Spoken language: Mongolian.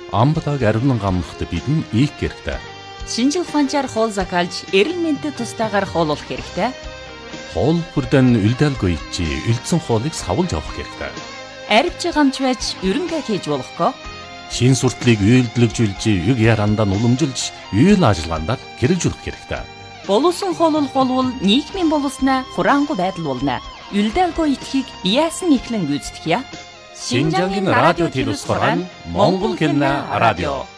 Амбадаг аривнан гамнахт бидэн ийх хэрэгтэй. Шинжил ухаанчаар хоол закалж, эрүүл мэндэд тустайгаар хооллох хэрэгтэй. Хоол бүрдэн үлдээлгүй чи үлдсэн хоолыг савлж авах хэрэгтэй. Арвч гамч байж ерөнхий хийж болохгүй. Шин суртлыг үйлдэлжүүлж, юг ярандаа уламжилж, үйл ажиллагаанд хэрэгжүүлэх хэрэгтэй. Боловсон хооллол болвол нийгмийн боловсноо хураангуй байдал болно. Үлдээлгүй итгэхийг яасан ихлэн гүйцэтгэе. Шинжангийн радио телевизээр Монгол хэлний радио